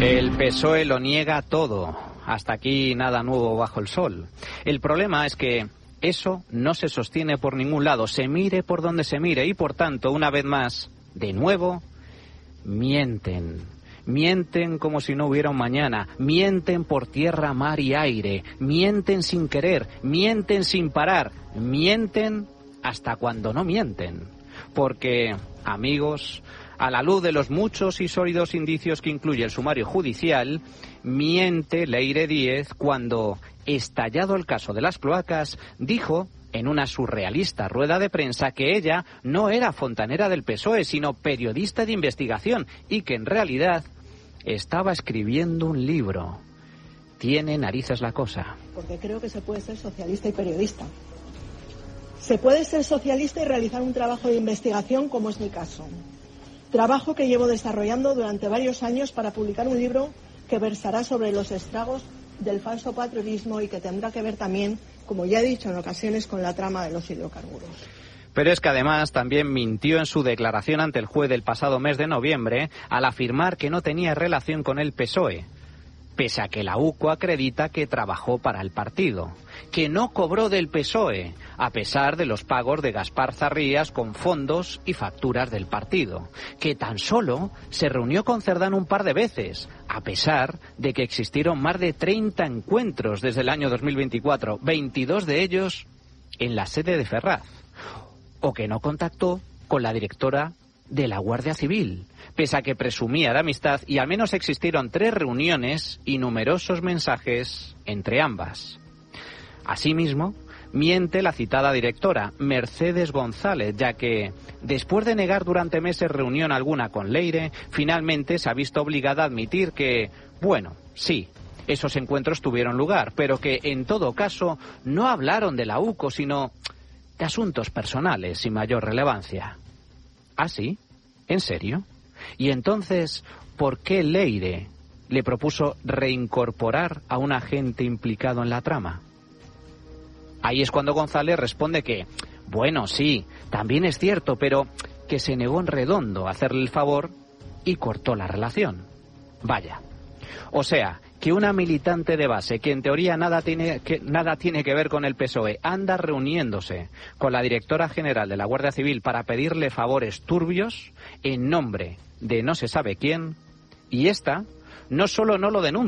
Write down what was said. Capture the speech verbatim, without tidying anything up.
El P S O E lo niega todo. Hasta aquí nada nuevo bajo el sol. El problema es que eso no se sostiene por ningún lado, se mire por donde se mire y, por tanto, una vez más, de nuevo, mienten. Mienten como si no hubiera un mañana, mienten por tierra, mar y aire, mienten sin querer, mienten sin parar, mienten hasta cuando no mienten. Porque, amigos, a la luz de los muchos y sólidos indicios que incluye el sumario judicial, miente Leire Díez cuando, estallado el caso de las cloacas, dijo en una surrealista rueda de prensa que ella no era fontanera del P S O E, sino periodista de investigación y que en realidad estaba escribiendo un libro. Tiene narices la cosa. Porque creo que se puede ser socialista y periodista. Se puede ser socialista y realizar un trabajo de investigación, como es mi caso. Trabajo que llevo desarrollando durante varios años para publicar un libro que versará sobre los estragos del falso patriotismo y que tendrá que ver también, como ya he dicho en ocasiones, con la trama de los hidrocarburos. Pero es que además también mintió en su declaración ante el juez del pasado mes de noviembre al afirmar que no tenía relación con el P S O E, pese a que la U C O acredita que trabajó para el partido, que no cobró del P S O E, a pesar de los pagos de Gaspar Zarrías con fondos y facturas del partido, que tan solo se reunió con Cerdán un par de veces, a pesar de que existieron más de treinta encuentros desde el año dos mil veinticuatro, veintidós de ellos en la sede de Ferraz, o que no contactó con la directora de la Guardia Civil, pese a que presumía de amistad y al menos existieron tres reuniones y numerosos mensajes entre ambas. Asimismo, miente la citada directora, Mercedes González, ya que, después de negar durante meses reunión alguna con Leire, finalmente se ha visto obligada a admitir que, bueno, sí, esos encuentros tuvieron lugar, pero que, en todo caso, no hablaron de la U C O, sino de asuntos personales sin mayor relevancia. ¿Ah, sí? ¿En serio? Y entonces, ¿por qué Leire le propuso reincorporar a un agente implicado en la trama? Ahí es cuando González responde que, bueno, sí, también es cierto, pero que se negó en redondo a hacerle el favor y cortó la relación. Vaya. O sea, que una militante de base que en teoría nada tiene que, nada tiene que ver con el P S O E anda reuniéndose con la directora general de la Guardia Civil para pedirle favores turbios en nombre de no se sabe quién, y esta no solo no lo denuncia,